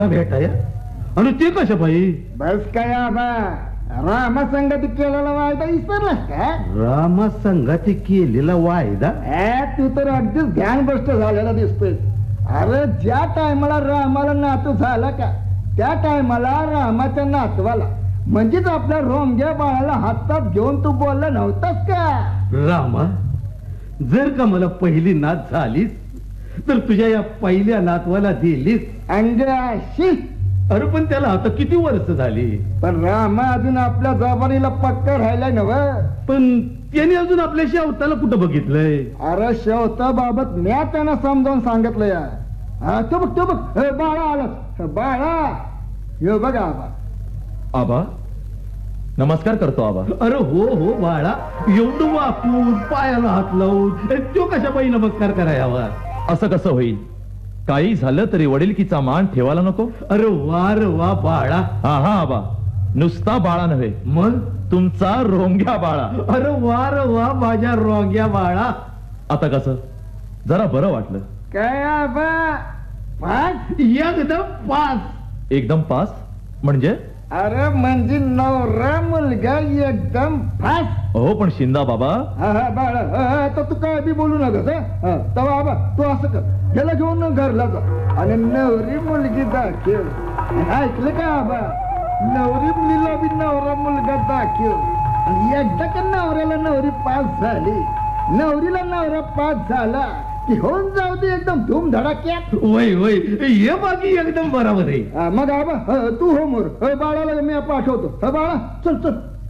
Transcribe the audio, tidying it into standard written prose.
भेटाय आणि ते कशा बाई? बस काय आबा, रामसंगती केलेला वायदा विसरलास का? रामसंगाती केलेला वायदा? तू तर अगदीच ध्यानभ्रष्ट झालेला दिसतोय. अरे ज्या टायमाला रामाला नातू झाला का, त्या टायमाला रामाच्या नातवाला म्हणजेच आपल्या रोंग्या बाळाला हातात घेऊन तू बोलला नव्हतास का? रामा, जर का मला पहिली नात झालीस तर तुझ्या या पहिल्या नातवाला दिलीस. अंगाशी. अरे पण त्याला आता किती वर्ष झाली? पण रामा अजून आपल्या जबानीला पक्का राहिलाय नव. पण त्याने अजून आपल्या शेवताला कुठं बघितलंय? अरे शेवता बाबत म्या त्यांना समजावून सांगितलं या. तो बघ तो बघ, बाळा आलाच. बाळा यो बघा आबा. आबा नमस्कार करतो आबा. अरे हो हो बाळा, एवढं वाकून पायाला हात लावून तो कशा बाई नमस्कार करायवा? असं कसं होईल? काही झालं तरी वडिलकीचा मान ठेवायला नको? अरे वा रे वा बाळा. हा हा आबा, नुसता बाळा नव्हे, मग तुमचा रोंग्या बाळा. अरे वा रे वा माझ्या रोंग्या बाळा. आता कसं, जरा बरं वाटलं? काय आबा, पाच? एकदम पास. एकदम पास म्हणजे? अरे म्हणजे नवरा मुलगा एकदम फास्ट. हो पण शिंदा बाबा. बाळा आता तू काय बी बोलू नका. तेव्हा आबा तू असं कर, ह्याला घेऊन घरला जा आणि नवरी मुलगी दाखव. ऐकलं का आबा? नवरी मुलीला बी नवरा मुलगा दाखव. आणि एकदा का नवऱ्याला नवरी पास झाली, नवरीला नवरा पास झाला की होऊन जाऊ दे एकदम धूम धडाक्यात. वय वय हे बाकी एकदम बरोबर आहे. मग आबा तू हो मोर, बाळाला मी पाठवतो. बाळा चल चल.